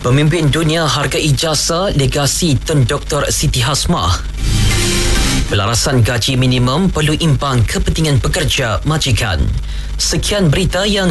Pemimpin dunia hargai jasa legasi Tun Dr. Siti Hasmah. Pelarasan gaji minimum perlu imbang kepentingan pekerja majikan. Sekian berita yang